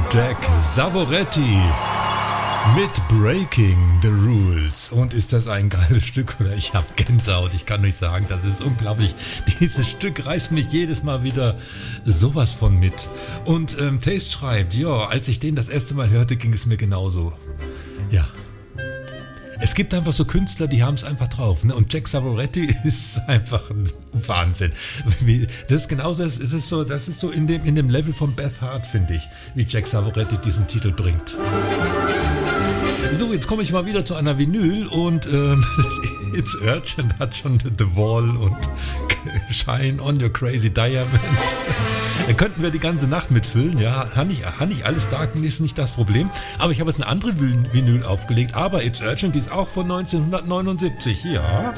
Jack Savoretti mit Breaking the Rules. Und ist das ein geiles Stück oder ich habe Gänsehaut, ich kann euch sagen, das ist unglaublich. Dieses Stück reißt mich jedes Mal wieder sowas von mit. Und Taste schreibt, ja, als ich den das erste Mal hörte, ging es mir genauso. Ja. Es gibt einfach so Künstler, die haben es einfach drauf. Ne? Und Jack Savoretti ist einfach ein Wahnsinn. Das ist genauso, das ist so in dem Level von Beth Hart, finde ich, wie Jack Savoretti diesen Titel bringt. So, jetzt komme ich mal wieder zu einer Vinyl und It's Urgent hat schon The Wall und Shine on Your Crazy Diamond. Da könnten wir die ganze Nacht mitfüllen, ja. Hat nicht alles da, ist nicht das Problem. Aber ich habe jetzt eine andere Vinyl aufgelegt. Aber It's Urgent, die ist auch von 1979, ja.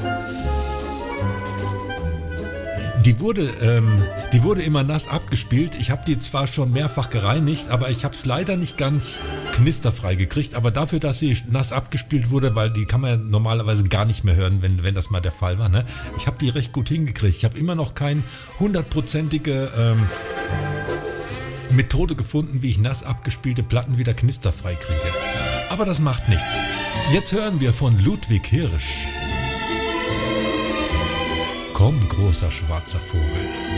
Die wurde immer nass abgespielt. Ich habe die zwar schon mehrfach gereinigt, aber ich habe es leider nicht ganz knisterfrei gekriegt. Aber dafür, dass sie nass abgespielt wurde, weil die kann man ja normalerweise gar nicht mehr hören, wenn das mal der Fall war. Ne? Ich habe die recht gut hingekriegt. Ich habe immer noch keine 100%ige Methode gefunden, wie ich nass abgespielte Platten wieder knisterfrei kriege. Aber das macht nichts. Jetzt hören wir von Ludwig Hirsch. Komm, großer schwarzer Vogel.